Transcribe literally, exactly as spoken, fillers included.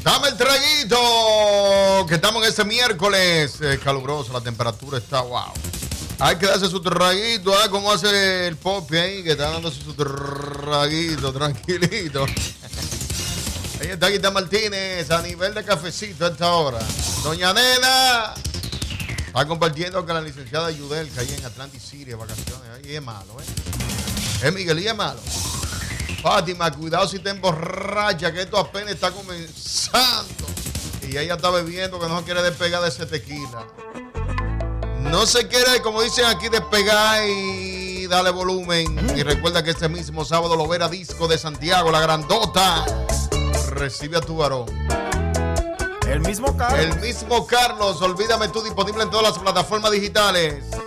Dame el traguito, que estamos en este miércoles eh, caluroso, la temperatura está wow. Hay que darse su traguito, ¿eh? Como hace el Popi ahí, que está dándose su traguito, tranquilito. Ahí está Guita Martínez, a nivel de cafecito a esta hora. Doña Nena está compartiendo con la licenciada Yudel, que hay en Atlantic City, vacaciones. Ahí es malo, ¿eh? Es Miguel, y es malo. Fátima, cuidado si te emborracha, que esto apenas está comenzando. Y ella está bebiendo, que no se quiere despegar de ese tequila. No se quiere, como dicen aquí, despegar y darle volumen. Y recuerda que este mismo sábado Lovera Disco de Santiago, la grandota, recibe a tu varón. El mismo Carlos. El mismo Carlos, olvídame tú, disponible en todas las plataformas digitales.